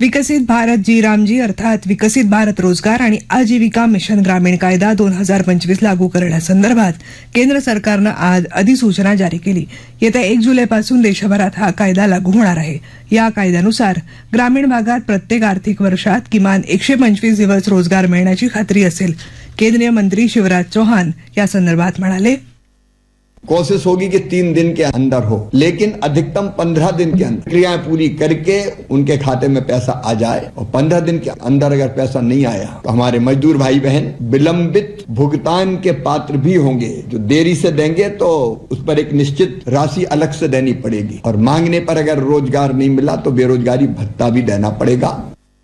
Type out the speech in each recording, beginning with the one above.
विकसित भारत जी रामजी अर्थात विकसित भारत रोजगार आणि आजीविका मिशन ग्रामीण कायदा 2025 लागू करण्यासंदर्भात केंद्र सरकारनं आज अधिसूचना जारी केली. येत्या 1 जुलैपासून देशभरात हा कायदा लागू होणार आहे. या कायद्यानुसार ग्रामीण भागात प्रत्येक आर्थिक वर्षात किमान 125 दिवस रोजगार मिळण्याची खात्री असेल. केंद्रीय मंत्री शिवराज चौहान या संदर्भात म्हणाले, कोशिश होगी कि 3 दिन के अंदर हो, लेकिन अधिकतम 15 दिन के अंदर क्रियाएं पूरी करके उनके खाते में पैसा आ जाए. और 15 दिन के अंदर अगर पैसा नहीं आया तो हमारे मजदूर भाई बहन विलंबित भुगतान के पात्र भी होंगे. जो देरी से देंगे तो उस पर एक निश्चित राशि अलग से देनी पड़ेगी. और मांगने पर अगर रोजगार नहीं मिला तो बेरोजगारी भत्ता भी देना पड़ेगा.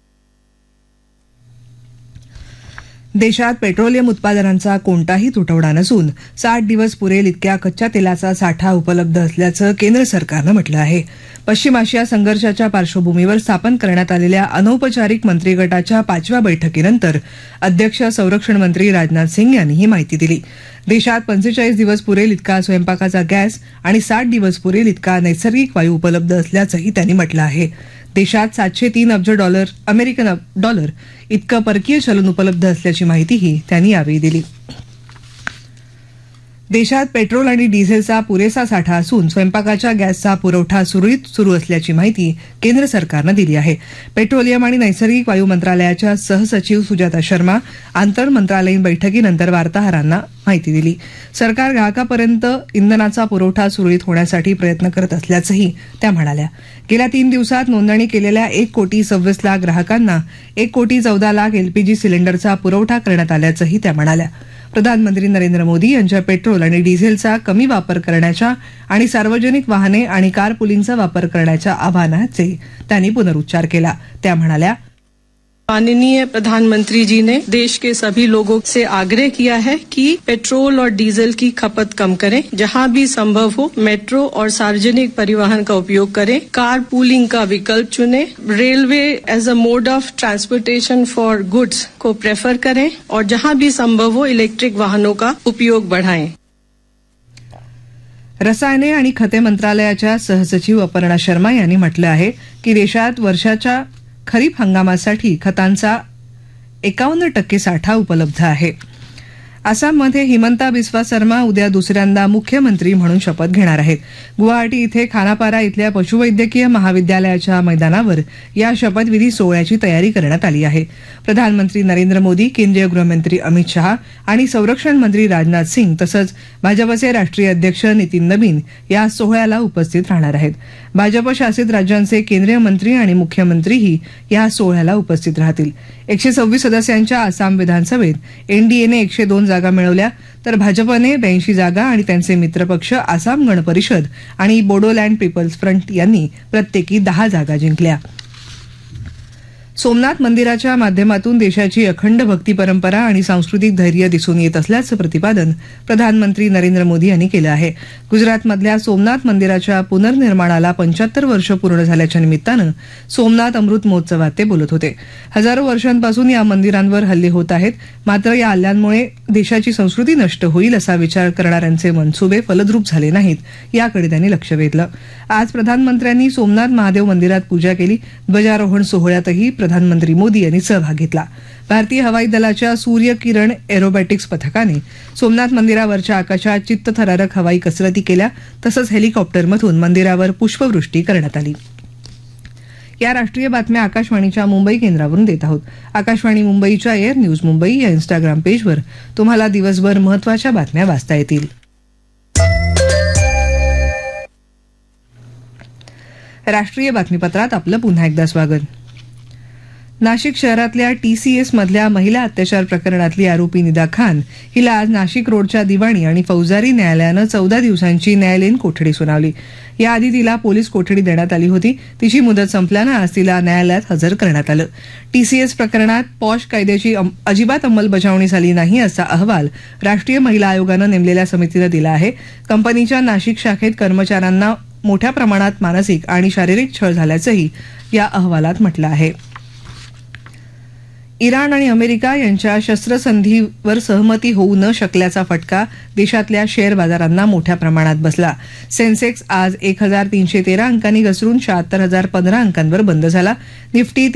देशात पेट्रोलियम उत्पादनांचा कोणताही तुटवडा नसून 60 दिवस पुरेल इतक्या कच्च्या तेलाचा साठा उपलब्ध असल्याचं केंद्र सरकारनं म्हटलं आहे. पश्चिम आशिया संघर्षाच्या पार्श्वभूमीवर स्थापन करण्यात आलेल्या अनौपचारिक मंत्रिगटाच्या 5व्या बैठकीनंतर अध्यक्ष संरक्षण मंत्री राजनाथ सिंग यांनी ही माहिती दिली. देशात 45 दिवस पुरेल इतका स्वयंपाकाचा गॅस आणि 60 दिवस पुरेल इतका नैसर्गिक वायू उपलब्ध असल्याचंही त्यांनी म्हटलं आहे. देशात 703 अब्ज अमेरिकन डॉलर इतकं परकीय चलन उपलब्ध असल्याची माहितीही त्यांनी यावेळी दिली. देशात पेट्रोल आणि डिझेलचा पुरेसा साठा असून स्वयंपाकाच्या गॅसचा पुरवठा सुरळीत सुरू असल्याची माहिती केंद्र सरकारनं दिली आहे. पेट्रोलियम आणि नैसर्गिक वायू मंत्रालयाच्या सहसचिव सुजाता शर्मा आंतर मंत्रालयीन बैठकीनंतर वार्ताहरांना माहिती दिली. सरकार ग्राहकापर्यंत इंधनाचा पुरवठा सुरळीत होण्यासाठी प्रयत्न करत असल्याचंही त्या म्हणाल्या. गेल्या 3 दिवसात नोंदणी केलेल्या 1,26,00,000 ग्राहकांना 1,14,00,000 एलपीजी सिलेंडरचा पुरवठा करण्यात आल्याचंही त्या म्हणाल्या. प्रधानमंत्री नरेंद्र मोदी यांच्या पेट्रोल आणि डिझेलचा कमी वापर करण्याच्या आणि सार्वजनिक वाहने आणि कार पुलिंगचा वापर करण्याच्या आवाहनाचे त्यांनी पुनरुच्चार केला. त्या म्हणाल्या, माननीय प्रधानमंत्री जी ने देश के सभी लोगों से आग्रह किया है कि पेट्रोल और डीजल की खपत कम करें. जहां भी संभव हो मेट्रो और सार्वजनिक परिवहन का उपयोग करें. कार पूलिंग का विकल्प चुनें. Railway as a mode of transportation for goods को प्रेफर करें और जहां भी संभव हो इलेक्ट्रिक वाहनों का उपयोग बढ़ाएं. रसायने आणि खते मंत्रालयाच्या सहसचिव अपर्णा शर्मा यांनी म्हटलं आहे की देशात वर्षाच्या खरीप हंगामासाठी खतांचा 51% साठा उपलब्ध आहे. आसाममध्ये हिमंता बिस्वा शर्मा उद्या दुसऱ्यांदा मुख्यमंत्री म्हणून शपथ घेणार आहेत. गुवाहाटी इथे खानापारा इथल्या पशुवैद्यकीय महाविद्यालयाच्या मैदानावर या शपथविधी सोहळ्याची तयारी करण्यात आली आहे. प्रधानमंत्री नरेंद्र मोदी, केंद्रीय गृहमंत्री अमित शहा आणि संरक्षण मंत्री राजनाथ सिंग तसंच भाजपचे राष्ट्रीय अध्यक्ष नितीन नबीन या सोहळ्याला उपस्थित राहणार आहेत. भाजप शासित राज्यांचे केंद्रीय मंत्री आणि मुख्यमंत्रीही या सोहळ्याला उपस्थित राहतील. 126 सदस्यांच्या आसाम विधानसभेत एनडीएने 102 जागा मिळवल्या तर भाजपने 82 जागा आणि त्यांचे मित्रपक्ष आसाम गण परिषद आणि बोडोलँड पीपल्स फ्रंट यांनी प्रत्येकी 10 जागा जिंकल्या. सोमनाथ मंदिराच्या माध्यमातून देशाची अखंड भक्ती परंपरा आणि सांस्कृतिक धैर्य दिसून येत असल्याचं प्रतिपादन प्रधानमंत्री नरेंद्र मोदी यांनी केलं आहे. गुजरातमधल्या सोमनाथ मंदिराच्या पुनर्निर्माणाला 75 वर्ष पूर्ण झाल्याच्या निमित्तानं सोमनाथ अमृत महोत्सवात ते बोलत होते. हजारो वर्षांपासून या मंदिरांवर हल्ले होत आहेत. मात्र या हल्ल्यांमुळे देशाची संस्कृती नष्ट होईल असा विचार करणाऱ्यांचे मनसुबे फलद्रूप झाले नाहीत याकडे त्यांनी लक्ष वेधलं. आज प्रधानमंत्र्यांनी सोमनाथ महादेव मंदिरात पूजा केली. ध्वजारोहण सोहळ्यातही प्रधानमंत्री मोदी यांनी सहभाग घेतला. भारतीय हवाई दलाच्या सूर्य किरण एरोबॅटिक्स पथकाने सोमनाथ मंदिरावरच्या आकाशात चित्तथरारक हवाई कसरती केल्या तसंच हेलिकॉप्टरमधून मंदिरावर पुष्पवृष्टी करण्यात आली. या राष्ट्रीय बातम्या आकाशवाणीच्या मुंबई केंद्रावरून देत आहोत. आकाशवाणी मुंबईच्या एअर न्यूज मुंबई या इंस्टाग्राम पेजवर तुम्हाला दिवसभर महत्त्वाच्या बातम्या वाचता येतील. राष्ट्रीय बातमीपत्रात आपलं पुन्हा एकदा स्वागत. नाशिक शहरातल्या टीसीएस मधल्या महिला अत्याचार प्रकरणातली आरोपी निदा खान हिला आज नाशिक रोडच्या दिवाणी आणि फौजदारी न्यायालयानं 14 दिवसांची न्यायालयीन कोठडी सुनावली. याआधी तिला पोलीस कोठडी देण्यात आली होती. तिची मुदत संपल्यानं आज तिला न्यायालयात हजर करण्यात आलं. टीसीएस प्रकरणात पॉश कायद्याची अजिबात अंमलबजावणी झाली नाही असा अहवाल राष्ट्रीय महिला आयोगानं नेमलेल्या समितीनं दिला आहे. कंपनीच्या नाशिक शाखेत कर्मचाऱ्यांना मोठ्या प्रमाणात मानसिक आणि शारीरिक छळ झाल्याचंही या अहवालात म्हटलं आहे. इराण आणि अमेरिका यांच्या शस्त्रसंधीवर सहमती होऊ न शकल्याचा फटका देशातल्या शेअर बाजारांना मोठ्या प्रमाणात बसला. सेन्सेक्स आज 1,313 अंकांनी घसरून 76,015 अंकांवर बंद झाला. निफ्टी